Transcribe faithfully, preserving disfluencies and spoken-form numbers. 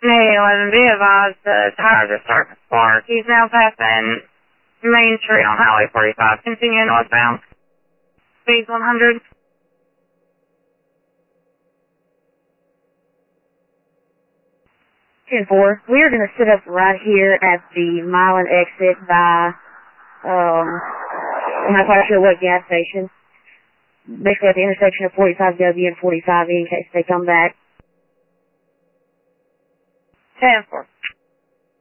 May eleven, be advised the tires are starting to spark. He's now passing Main Street on Highway forty-five, continuing northbound. Speed one hundred. ten four, we are going to sit up right here at the Milan exit by, um, I'm not quite sure what gas station. Basically at the intersection of forty-five W and forty-five E in case they come back. ten four.